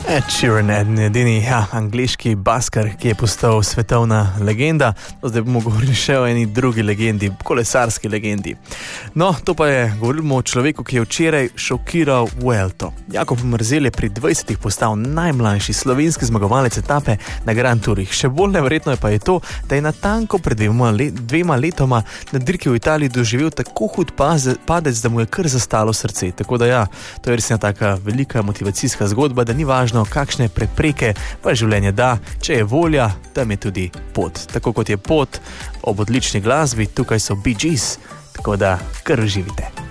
Ed Sheeran, edini angliški baskar, ki je postal svetovna legenda. Zdaj bomo govorili še o eni drugi legendi, kolesarski legendi. No, to pa je, govorimo o človeku, ki je včeraj šokiral Vuelto. Jakob Mrzelj je pri 20 postal najmlajši slovenski zmagovalec etape na Grand Tourih. Še bolj neverjetno pa je to, da je natanko pred dvema letoma na dirki v Italiji doživel tako hud padec, da mu je kar zastalo srce. Tako da to je res ena taka velika motivacijska zgodba, da ni važno, kakšne prepreke pa življenje da, če je volja, tam je tudi pot. Tako kot je pot ob odlični glasbi, tukaj so Bee Gees, tako da kar uživite.